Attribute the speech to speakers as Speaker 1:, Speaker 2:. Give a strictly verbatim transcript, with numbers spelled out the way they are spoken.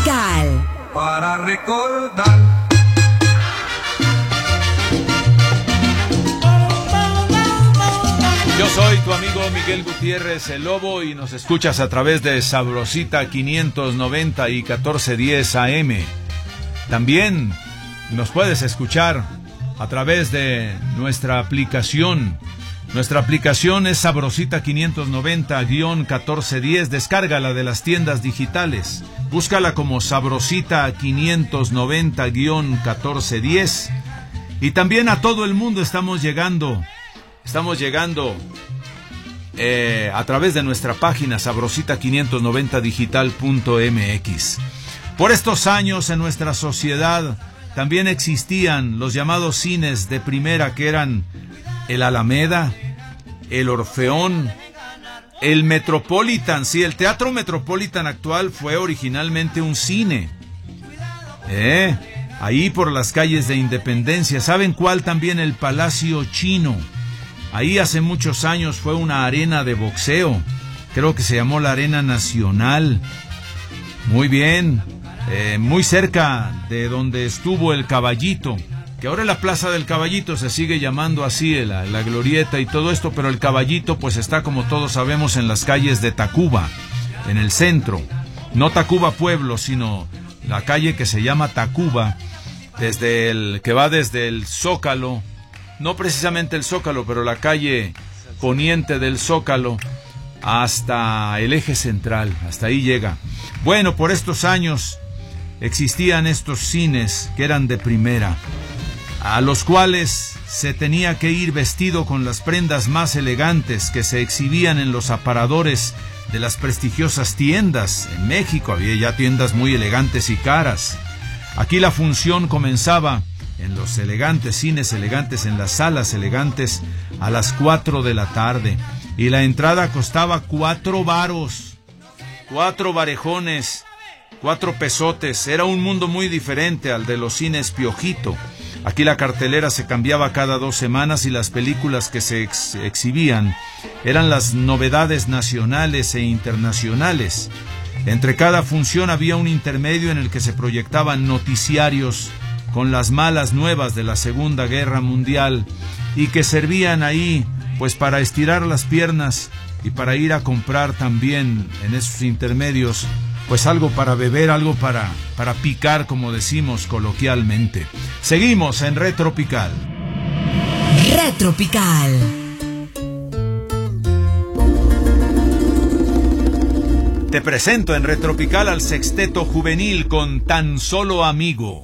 Speaker 1: Retropical.
Speaker 2: Para recordar.
Speaker 3: Yo soy tu amigo Miguel Gutiérrez, el Lobo, y nos escuchas a través de Sabrosita quinientos noventa y catorce diez A M. También nos puedes escuchar a través de nuestra aplicación. Nuestra aplicación es Sabrosita quinientos noventa catorce diez. Descárgala de las tiendas digitales. Búscala como Sabrosita quinientos noventa catorce diez. Y también a todo el mundo estamos llegando. Estamos llegando eh, a través de nuestra página sabrosita quinientos noventa digital punto m x. Por estos años en nuestra sociedad también existían los llamados cines de primera, que eran el Alameda, el Orfeón, el Metropolitan. Sí, el Teatro Metropolitan actual fue originalmente un cine. Eh, ahí por las calles de Independencia. ¿Saben cuál? También el Palacio Chino. Ahí hace muchos años fue una arena de boxeo. Creo que se llamó la Arena Nacional. Muy bien. Eh, muy cerca de donde estuvo el Caballito, que ahora la Plaza del Caballito se sigue llamando así, la, la Glorieta y todo esto, pero el Caballito pues está, como todos sabemos, en las calles de Tacuba, en el centro. No Tacuba Pueblo, sino la calle que se llama Tacuba, desde el que va desde el Zócalo. No precisamente el Zócalo, pero la calle poniente del Zócalo hasta el eje central, hasta ahí llega. Bueno, por estos años existían estos cines que eran de primera, a los cuales se tenía que ir vestido con las prendas más elegantes que se exhibían en los aparadores de las prestigiosas tiendas. En México había ya tiendas muy elegantes y caras. Aquí la función comenzaba en los elegantes cines elegantes, en las salas elegantes, a las cuatro de la tarde. Y la entrada costaba cuatro varos, cuatro varejones, cuatro pesotes. Era un mundo muy diferente al de los cines Piojito. Aquí la cartelera se cambiaba cada dos semanas y las películas que se ex- exhibían eran las novedades nacionales e internacionales. Entre cada función había un intermedio en el que se proyectaban noticiarios con las malas nuevas de la Segunda Guerra Mundial, y que servían ahí pues para estirar las piernas y para ir a comprar también en esos intermedios pues algo para beber, algo para, para picar, como decimos coloquialmente. Seguimos en Retropical.
Speaker 1: Retropical.
Speaker 3: Te presento en Retropical al Sexteto Juvenil con Tan Solo Amigo.